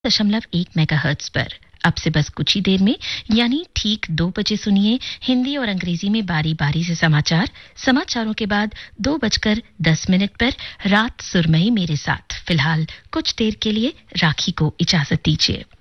1 megahertz पर। अब से बस कुछ ही देर में यानी ठीक 2 बजे सुनिए हिंदी और अंग्रेजी में बारी बारी से समाचार। समाचारों के बाद 2:10 पर रात सुरमई मेरे साथ। फिलहाल कुछ देर के लिए राखी को इजाजत दीजिए।